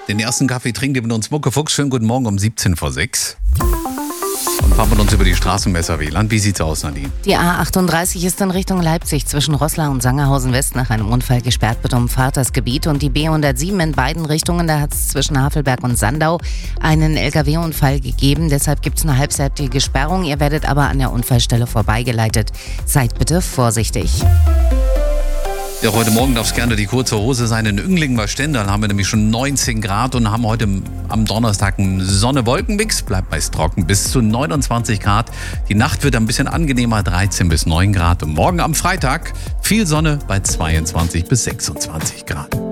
Den ersten Kaffee trinkt ihr mit uns Muckefuchs. Schönen guten Morgen um 17 vor 6. Und fahren mit uns über die Straßenmesser WLAN. Wie sieht's aus, Nadine? Die A38 ist in Richtung Leipzig zwischen Roßla und Sangerhausen West nach einem Unfall gesperrt. Bitte umfahrt das Gebiet. Und die B107 in beiden Richtungen, da hat es zwischen Havelberg und Sandau einen LKW-Unfall gegeben. Deshalb gibt es eine halbseitige Sperrung. Ihr werdet aber an der Unfallstelle vorbeigeleitet. Seid bitte vorsichtig. Ja, heute Morgen darf es gerne die kurze Hose sein. In Önglingen bei Stendal haben wir nämlich schon 19 Grad und haben heute am Donnerstag einen Sonne-Wolken-Mix. Bleibt meist trocken bis zu 29 Grad. Die Nacht wird ein bisschen angenehmer, 13 bis 9 Grad. Und morgen am Freitag viel Sonne bei 22 bis 26 Grad.